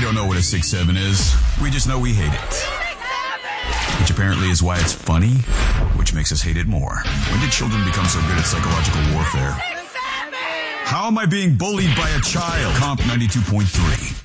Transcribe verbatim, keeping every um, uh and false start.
don't know what a six seven is. We just know we hate it. Which apparently is why it's funny, which makes us hate it more. When did children become so good at psychological warfare? How am I being bullied by a child? Comp ninety-two point three.